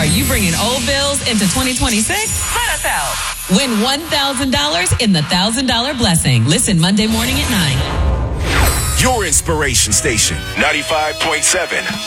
you bringing old bills into 2026? Let us help. Win $1,000 in the $1,000 blessing. Listen Monday morning at 9. Your inspiration station, 95.7